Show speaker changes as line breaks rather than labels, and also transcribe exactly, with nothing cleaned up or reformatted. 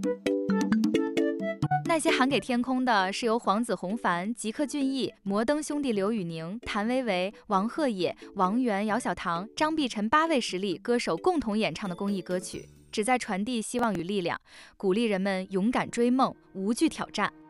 那些喊给天空的是由黄子弘凡、吉克隽逸、摩登兄弟刘宇宁、谭维维、王鹤野、王源、姚小棠、张碧晨八位实力歌手共同演唱的公益歌曲，旨在传递希望与力量，鼓励人们勇敢追梦，无惧挑战。